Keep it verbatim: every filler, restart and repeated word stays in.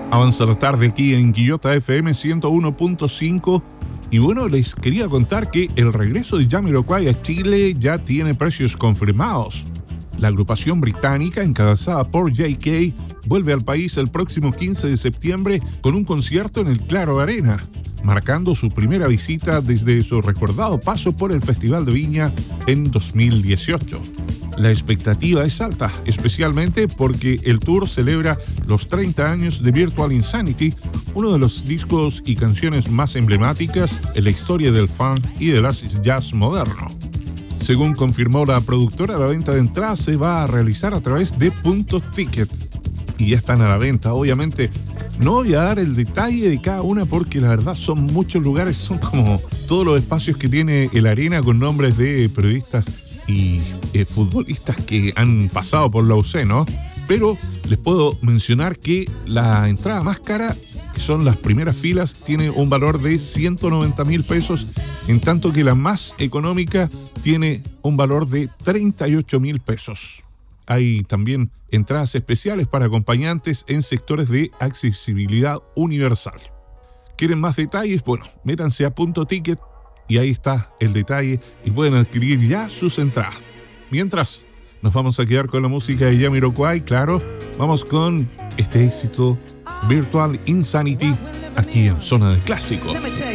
Avanza la tarde aquí en Quillota F M ciento uno punto cinco. Y bueno, les quería contar que el regreso de Jamiroquai a Chile ya tiene precios confirmados. La agrupación británica, encabezada por J K, vuelve al país el próximo quince de septiembre con un concierto en el Claro Arena, marcando su primera visita desde su recordado paso por el Festival de Viña en dos mil dieciocho. La expectativa es alta, especialmente porque el tour celebra los treinta años de Virtual Insanity, uno de los discos y canciones más emblemáticas en la historia del funk y del acid jazz moderno. Según confirmó la productora, la venta de entradas se va a realizar a través de Punto Ticket y ya están a la venta. Obviamente no voy a dar el detalle de cada una porque la verdad son muchos lugares, son como todos los espacios que tiene el Arena con nombres de periodistas y eh, futbolistas que han pasado por la U C, ¿no? Pero les puedo mencionar que la entrada más cara, que son las primeras filas, tiene un valor de ciento noventa mil pesos, en tanto que la más económica tiene un valor de treinta y ocho mil pesos. Hay también entradas especiales para acompañantes en sectores de accesibilidad universal. ¿Quieren más detalles? Bueno, métanse a Punto Ticket y ahí está el detalle y pueden adquirir ya sus entradas. Mientras, nos vamos a quedar con la música de Jamiroquai, claro. Vamos con este éxito, Virtual Insanity, aquí en Zona de Clásicos.